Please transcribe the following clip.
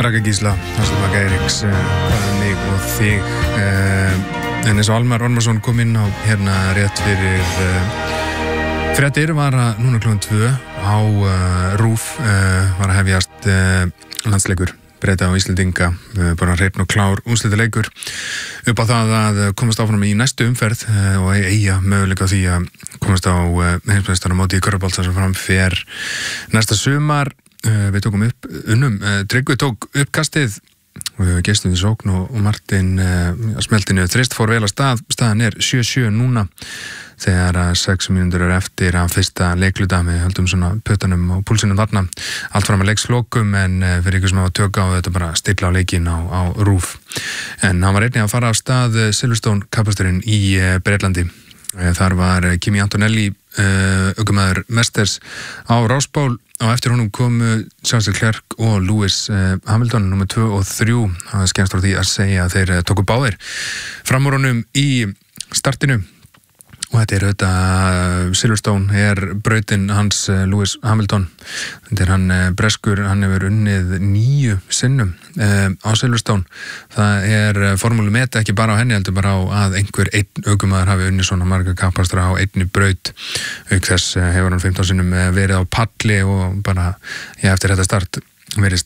Braga Gísla, Hafsteinn Vaka Eiríks, mig og þig. En eins og Almar Ormarsson kom inn á hérna rétt fyrir fréttir var að núna klukkan 2 á RÚV var að hefjast landsleikur Breta og Íslendinga, bara hreinn og klár úrslitaleikur upp á það að komast áfram í næstu umferð og eiga möguleika á því að komast á heimsmeistaramótið í körfubolta sem fram fer næsta sumar. Við tókum upp Tryggvi tók uppkastið og við gestum við sókn og Martin smeltinu þrist fór vel að staðan er 7-7 núna þegar 6 mínútur eftir að fyrsta leikluta við höldum svona pötunum og púlsinum þarna allt fram að leikslokum en fyrir ykkur sem hafa tök á þetta bara stilla á leikin á RÚV en hann var einnig að fara af stað Silverstone kapasturinn í Breitlandi. Þar var Kimi Antonelli ökumaður mesters á Rásból og eftir honum komu Charles Leclerc og Lewis Hamilton nummer 2 og 3 það skemmst frá því að segja að þeir tóku báðir fram úr honum í startinu og þetta er auðvitað Silverstone er brautin hans Lewis Hamilton þetta er hann breskur, hann hefur unnið 9 sinnum á Silverstone það er formúlu met ekki bara á henni heldur bara á að einhver einn ökumaður hafi unnið svona marga kappastra á einni braut auk þess hefur hann 15 sinnum verið á palli og bara eftir þetta start verið